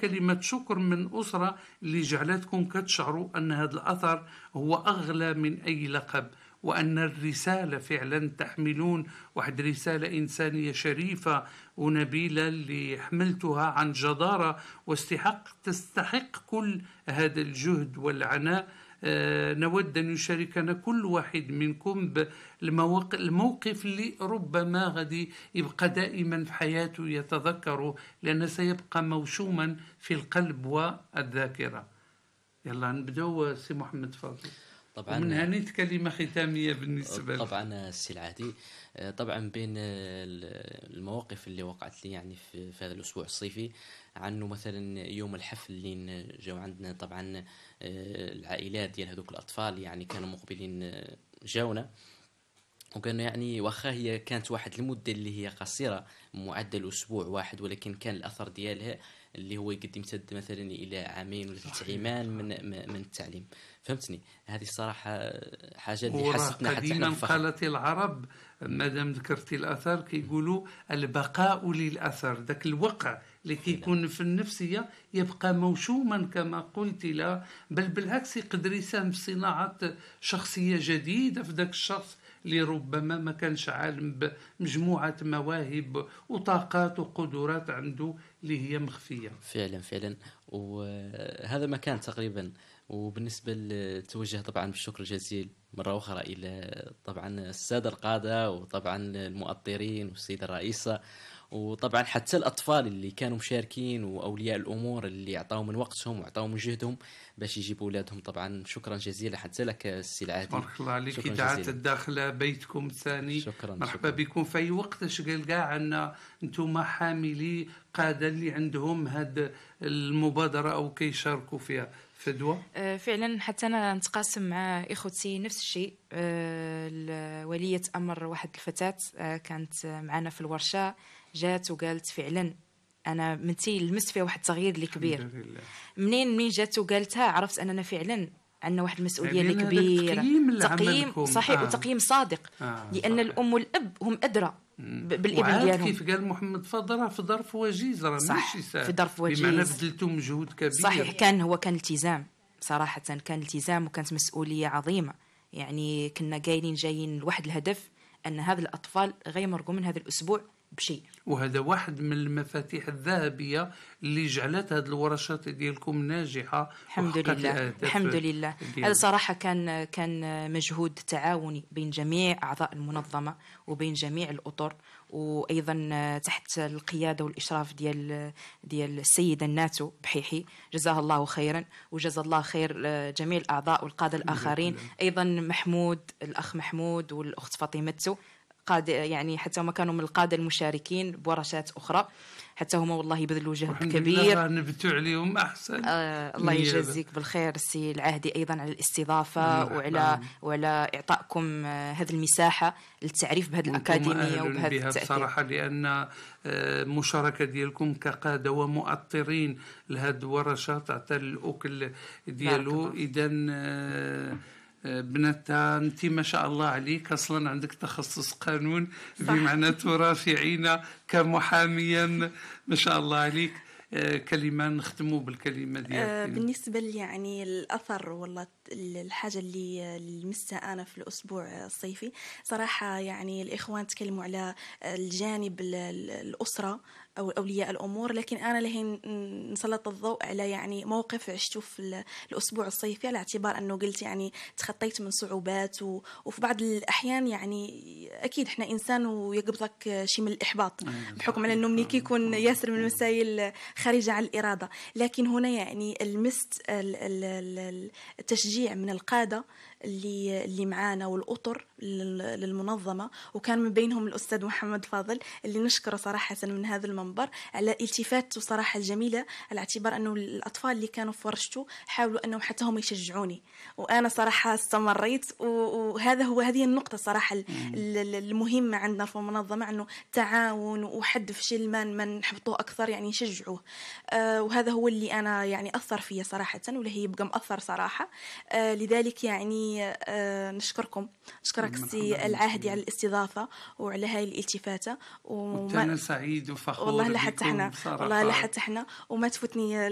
كلمة شكر من أسرة اللي جعلتكم كتشعروا أن هذا الأثر هو أغلى من أي لقب، وأن الرسالة فعلا تحملون واحد رسالة إنسانية شريفة ونبيلة اللي حملتها عن جدارة واستحق، تستحق كل هذا الجهد والعناء. نود أن يشاركنا كل واحد منكم بالموقف اللي ربما غادي يبقى دائما في حياته يتذكره، لأنه سيبقى موشوما في القلب والذاكرة. يلا نبدأ سي محمد فاضل. طبعا ومن هنا كلمة ختامية بالنسبة طبعا السي العهدي. طبعا بين المواقف اللي وقعت لي يعني في هذا الأسبوع الصيفي، عنه مثلا يوم الحفل اللي جاو عندنا، طبعا العائلات ديال هذوك الأطفال يعني كانوا مقبلين جاونا، وكانوا يعني واخا هي كانت واحد المدة اللي هي قصيرة معدل أسبوع واحد، ولكن كان الأثر ديالها اللي هو يقدم يمتد مثلا إلى عامين ولا 3 أيام من التعليم. فهمتني؟ هذه الصراحة حاجة اللي حسيتنا حتى قديما قالت العرب ما دام ذكرتي الأثر كيقولوا البقاء للأثر، ذاك الوقع اللي كيكون في النفسية يبقى موشوما كما قلت، لا بل بالعكس يقدر يساهم في صناعة شخصية جديدة في ذاك الشخص اللي ربما ما كانش عالم بمجموعة مواهب وطاقات وقدرات عنده اللي هي مخفية. فعلا وهذا ما كان تقريبا. وبالنسبة للتوجه طبعا بالشكر الجزيل مرة أخرى إلى طبعا السادة القادة، وطبعا المؤطرين والسيدة الرئيسة، وطبعا حتى الأطفال اللي كانوا مشاركين، وأولياء الأمور اللي أعطاوا من وقتهم وأعطاوا من جهدهم باش يجيبوا أولادهم. طبعا شكرا جزيلا حتى لك السي العهدي. بارك الله عليك. إذاعة الداخلة بيتكم الثاني. شكرا مرحبا بكم في أي وقت. شقال كاع أن أنتم حاملي قادة اللي عندهم هاد المبادرة أو كيشاركوا فيها. فدوى فعلا حتى أنا نتقاسم مع إخوتي نفس الشيء. ولية أمر واحد الفتاة كانت معنا في الورشة، جات وقالت فعلا أنا منتي لمست فيها واحد التغيير اللي كبير. منين جات وقالتها عرفت أننا فعلا عندنا واحد المسؤولية اللي كبيرة. تقييم صحيح وتقييم صادق، لأن الأم والأب هم أدرى بالابن ديالهم. كيف قال محمد فضل في ظرف وجيز، راه ماشي سهل، في ظرف وجيز، بمعنى بذلتوا مجهود كبير. صحيح كان التزام صراحة، كان التزام وكانت مسؤولية عظيمة. يعني كنا قايلين جايين لواحد الهدف، أن هذا الأطفال غيمرقوا من هذا الأسبوع بشيء. وهذا واحد من المفاتيح الذهبية اللي جعلت هذه الورشات ديالكم ناجحة. الحمد لله الحمد لله. هذا صراحة كان مجهود تعاوني بين جميع أعضاء المنظمة وبين جميع الأطر، وأيضا تحت القيادة والإشراف ديال السيدة الناتو بحيحي، جزاها الله خيرا، وجزا الله خير جميع الأعضاء والقادة الآخرين. أيضا محمود، الأخ محمود والأخت فاطمة قادة، يعني حتى هم كانوا من القادة المشاركين بورشات أخرى، حتى هم والله يبذلوا جهد كبير. نبتوا عليهم أحسن. الله يجزيك بالخير السي العهدي أيضا على الاستضافة وعلى إعطائكم هذه المساحة للتعريف بهذه الأكاديمية وبهذا التأثير. بصراحة لأن مشاركة ديالكم كقادة ومؤطرين لهذه الورشات تعطي الأكل ديالو. إذن بنتا انت ما شاء الله عليك، اصلا عندك تخصص قانون، بمعنى ترافعين كمحاميا ما شاء الله عليك. كلمة نختموا بالكلمة ديالك. بالنسبة لي يعني الأثر والله الحاجة اللي لمستها أنا في الأسبوع الصيفي صراحة، يعني الإخوان تكلموا على الجانب الأسرة أو أولياء الأمور، لكن أنا لهين نسلط الضوء على يعني موقف عشته في الأسبوع الصيفي، على اعتبار أنه قلت يعني تخطيت من صعوبات وفي بعض الأحيان يعني أكيد إحنا إنسان ويقبضك شيء من الإحباط بحكم على أنه منك يكون ياسر من المسائل خارجة عن الإرادة. لكن هنا يعني المست التشجيع من القادة اللي معانا والأطر للمنظمة، وكان من بينهم الأستاذ محمد فاضل اللي نشكره صراحة من هذا المنبر على التفاته صراحة الجميلة، على اعتبار أنه الأطفال اللي كانوا في ورشته حاولوا أنهم حتى هم يشجعوني، وأنا صراحة استمريت. هذه النقطة صراحة المهمة عندنا في المنظمة، أنه تعاون وحد فشل ما نحبطوه أكثر، يعني نشجعوه. وهذا هو اللي أنا يعني أثر فيه صراحة، واللي هي يبقى مأثر صراحة. لذلك يعني نشكرك سي العهدي على الاستضافة وعلى هاي الالتفاتة. أنا سعيد وفخور والله لحتى احنا وما تفوتني